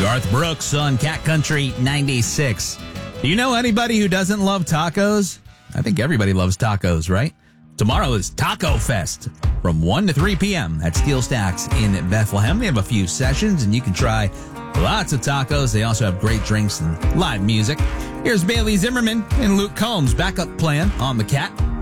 Garth Brooks on Cat Country 96. Do you know anybody who doesn't love tacos? I think everybody loves tacos, right? Tomorrow is Taco Fest from 1 to 3 p.m. at Steel Stacks in Bethlehem. They have a few sessions, and you can try lots of tacos. They also have great drinks and live music. Here's Bailey Zimmerman and Luke Combs' backup plan on the Cat.